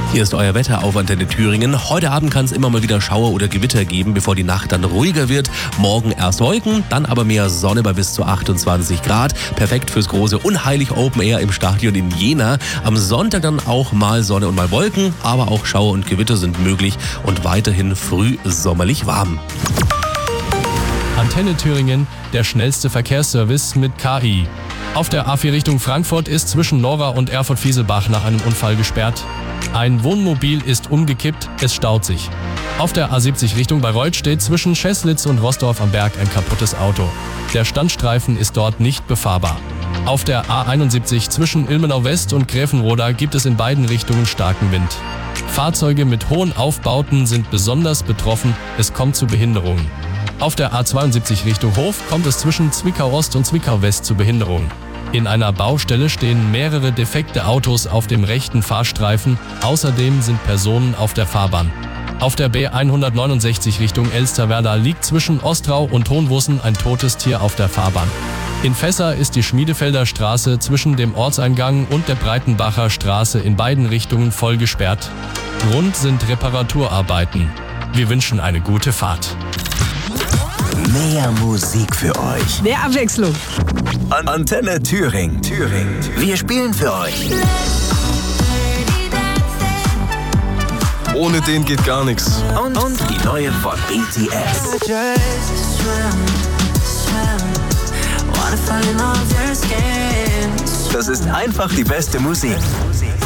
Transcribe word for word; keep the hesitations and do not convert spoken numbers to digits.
Hier ist euer Wetter auf Antenne Thüringen. Heute Abend kann es immer mal wieder Schauer oder Gewitter geben, bevor die Nacht dann ruhiger wird. Morgen erst Wolken, dann aber mehr Sonne bei bis zu achtundzwanzig Grad. Perfekt fürs große Unheilig Open Air im Stadion in Jena. Am Sonntag dann auch mal Sonne und mal Wolken, aber auch Schauer und Gewitter sind möglich und weiterhin früh sommerlich warm. Antenne Thüringen, der schnellste Verkehrsservice mit K I. Auf der A vier Richtung Frankfurt ist zwischen Nora und Erfurt-Fieselbach nach einem Unfall gesperrt. Ein Wohnmobil ist umgekippt, es staut sich. Auf der A siebzig Richtung Bayreuth steht zwischen Scheßlitz und Roßdorf am Berg ein kaputtes Auto. Der Standstreifen ist dort nicht befahrbar. Auf der A einundsiebzig zwischen Ilmenau West und Gräfenroda gibt es in beiden Richtungen starken Wind. Fahrzeuge mit hohen Aufbauten sind besonders betroffen, es kommt zu Behinderungen. Auf der A zweiundsiebzig Richtung Hof kommt es zwischen Zwickau Ost und Zwickau West zu Behinderungen. In einer Baustelle stehen mehrere defekte Autos auf dem rechten Fahrstreifen, außerdem sind Personen auf der Fahrbahn. Auf der B hundertneunundsechzig Richtung Elsterwerda liegt zwischen Ostrau und Hohenwussen ein totes Tier auf der Fahrbahn. In Fässer ist die Schmiedefelder Straße zwischen dem Ortseingang und der Breitenbacher Straße in beiden Richtungen voll gesperrt. Grund sind Reparaturarbeiten. Wir wünschen eine gute Fahrt. Mehr Musik für euch. Mehr Abwechslung. An Antenne Thüringen. Thüringen. Wir spielen für euch. Ohne den geht gar nichts. Und, und die neue von B T S. Das ist einfach die beste Musik.